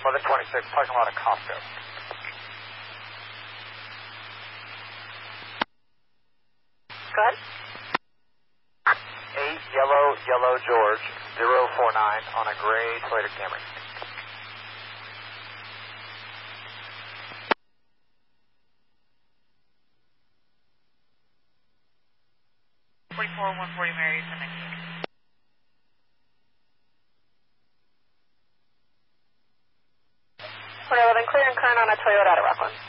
Mother 26, parking lot of Costco. Go ahead. 8 Yellow George 049 on a gray Toyota Camry. Mary, for next week. 411, clear and current on a Toyota at Rockland.